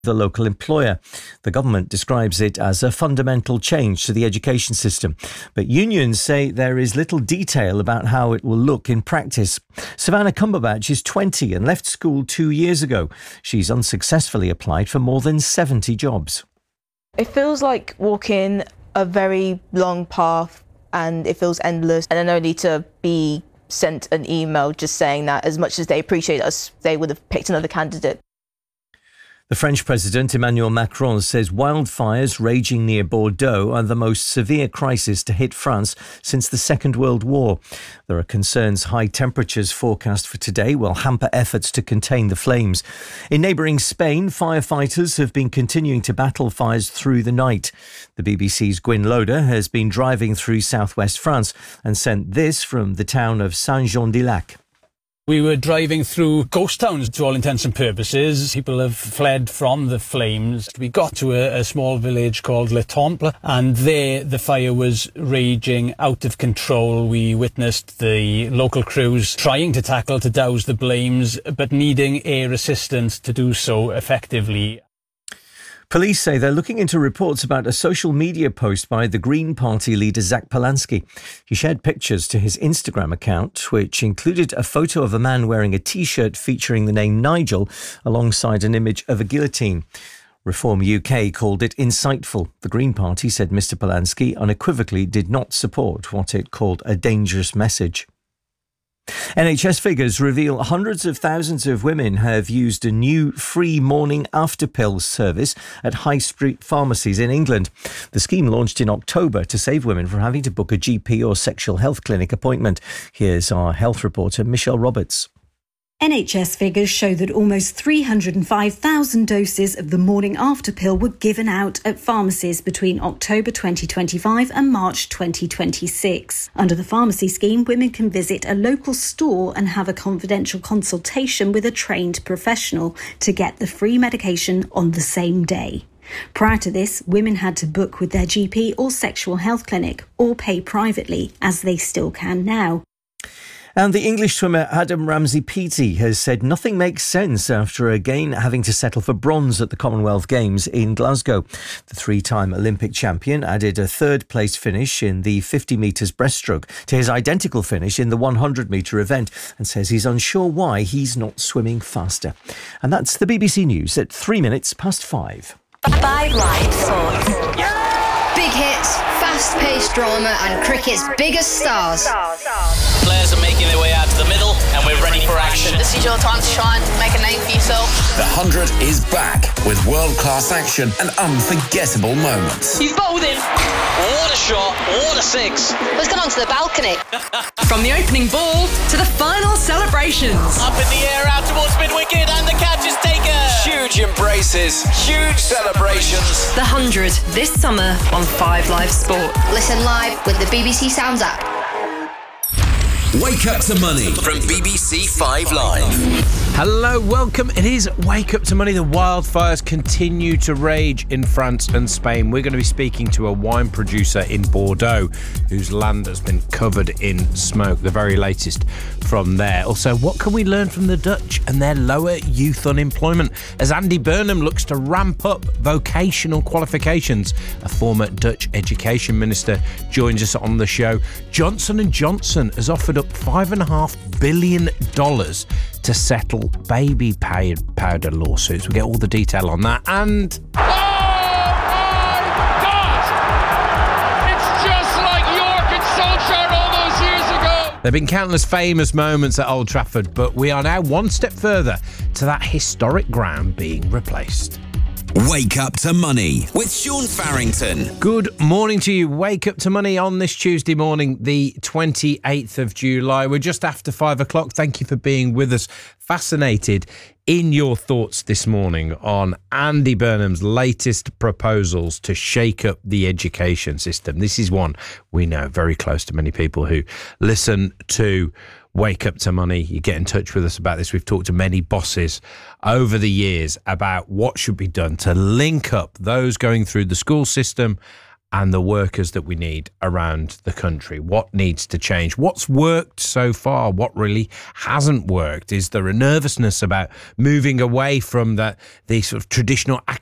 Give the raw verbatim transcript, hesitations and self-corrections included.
the local employer. The government describes it as a fundamental change to the education system, but unions say there is little detail about how it will look in practice. Savannah Cumberbatch is twenty and left school two years ago. She's unsuccessfully applied for more than seventy jobs. It feels like walking a very long path and it feels endless, and then only to be sent an email just saying that as much as they appreciate us, they would have picked another candidate. The French President Emmanuel Macron says wildfires raging near Bordeaux are the most severe crisis to hit France since the Second World War. There are concerns high temperatures forecast for today will hamper efforts to contain the flames. In neighbouring Spain, firefighters have been continuing to battle fires through the night. The B B C's Gwyn Loader has been driving through southwest France and sent this from the town of Saint-Jean-de-Lac. We were driving through ghost towns to all intents and purposes. People have fled from the flames. We got to a, a small village called Le Temple, and there the fire was raging out of control. We witnessed the local crews trying to tackle to douse the flames, but needing air assistance to do so effectively. Police say they're looking into reports about a social media post by the Green Party leader Zach Polanski. He shared pictures to his Instagram account, which included a photo of a man wearing a T-shirt featuring the name Nigel alongside an image of a guillotine. Reform U K called it insightful. The Green Party said Mister Polanski unequivocally did not support what it called a dangerous message. N H S figures reveal hundreds of thousands of women have used a new free morning after pill service at high street pharmacies in England. The scheme launched in October to save women from having to book a G P or sexual health clinic appointment. Here's our health reporter, Michelle Roberts. N H S figures show that almost three hundred five thousand doses of the morning after pill were given out at pharmacies between October twenty twenty-five and March twenty twenty-six. Under the pharmacy scheme, women can visit a local store and have a confidential consultation with a trained professional to get the free medication on the same day. Prior to this, women had to book with their G P or sexual health clinic or pay privately, as they still can now. And the English swimmer Adam Ramsey-Peaty has said nothing makes sense after again having to settle for bronze at the Commonwealth Games in Glasgow. The three-time Olympic champion added a third-place finish in the fifty metres breaststroke to his identical finish in the one hundred metre event and says he's unsure why he's not swimming faster. And that's the B B C News at three minutes past five. Five Live Thoughts. Big hits, fast-paced drama and cricket's biggest stars. Players are making their way out to the middle and we're ready for action. This is your time to shine, make a name for yourself. The hundred is back with world-class action and unforgettable moments. He's bowled in. What a shot, what a six. Let's get onto the balcony. From the opening ball to the final celebrations. Up in the air, out towards mid-wicket and the catch is taken. Huge embraces, huge celebrations. The hundred this summer on Five Live Sport. Listen live with the B B C Sounds app. Wake Up to Money from B B C Five Live. Hello, welcome. It is Wake Up to Money. The wildfires continue to rage in France and Spain. We're going to be speaking to a wine producer in Bordeaux whose land has been covered in smoke. The very latest from there. Also, what can we learn from the Dutch and their lower youth unemployment as Andy Burnham looks to ramp up vocational qualifications? A former Dutch education minister joins us on the show. Johnson and Johnson has offered up five and a half billion dollars to settle baby powder lawsuits. We get all the detail on that. And oh my God! It's just like York and Solskjaer all those years ago. There have been countless famous moments at Old Trafford, but we are now one step further to that historic ground being replaced. Wake Up to Money with Sean Farrington. Good morning to you. Wake Up to Money on this Tuesday morning, the twenty-eighth of July. We're just after five o'clock. Thank you for being with us. Fascinated in your thoughts this morning on Andy Burnham's latest proposals to shake up the education system. This is one we know very close to many people who listen to Wake Up to Money. You get in touch with us about this. We've talked to many bosses over the years about what should be done to link up those going through the school system and the workers that we need around the country. What needs to change? What's worked so far? What really hasn't worked? Is there a nervousness about moving away from that the sort of traditional